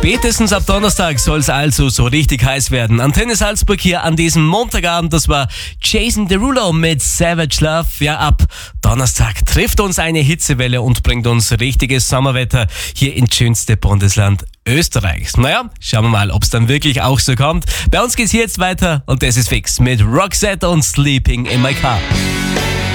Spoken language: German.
Spätestens ab Donnerstag soll es also so richtig heiß werden. Antenne Salzburg hier an diesem Montagabend, das war Jason Derulo mit Savage Love. Ja, ab Donnerstag trifft uns eine Hitzewelle und bringt uns richtiges Sommerwetter hier ins schönste Bundesland Österreichs. Naja, schauen wir mal, ob es dann wirklich auch so kommt. Bei uns geht's hier jetzt weiter und das ist fix mit Roxette und Sleeping in My Car.